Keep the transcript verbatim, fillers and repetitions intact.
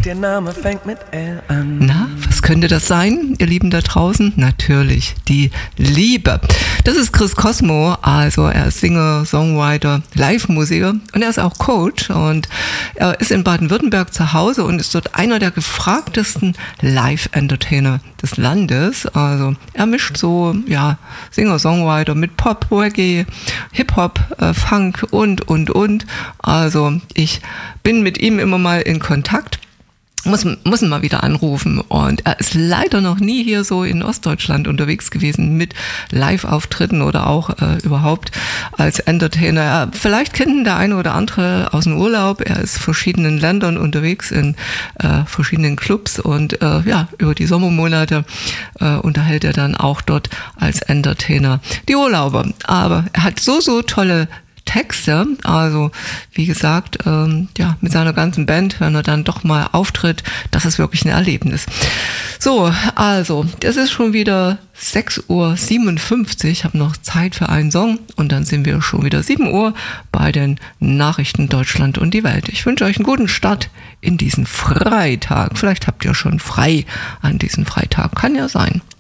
Der Name fängt mit L an. Na, was könnte das sein, ihr Lieben da draußen? Natürlich, die Liebe. Das ist Chris Cosmo, also er ist Singer, Songwriter, Live-Musiker und er ist auch Coach und er ist in Baden-Württemberg zu Hause und ist dort einer der gefragtesten Live-Entertainer des Landes. Also er mischt so, ja, Singer, Songwriter mit Pop, Reggae, Hip-Hop, äh, Funk und, und, und. Also ich bin mit ihm immer mal in Kontakt. Muss, muss ihn mal wieder anrufen und er ist leider noch nie hier so in Ostdeutschland unterwegs gewesen mit Live-Auftritten oder auch äh, überhaupt als Entertainer. Er, vielleicht kennt ihn der eine oder andere aus dem Urlaub. Er ist in verschiedenen Ländern unterwegs in äh, verschiedenen Clubs und äh, ja, über die Sommermonate äh, unterhält er dann auch dort als Entertainer die Urlauber. Aber er hat so, so tolle Texte, also wie gesagt, ähm, ja, mit seiner ganzen Band, wenn er dann doch mal auftritt, das ist wirklich ein Erlebnis. So, also, das ist schon wieder sechs Uhr siebenundfünfzig, ich habe noch Zeit für einen Song und dann sind wir schon wieder sieben Uhr bei den Nachrichten Deutschland und die Welt. Ich wünsche euch einen guten Start in diesen Freitag. Vielleicht habt ihr schon frei an diesem Freitag, kann ja sein.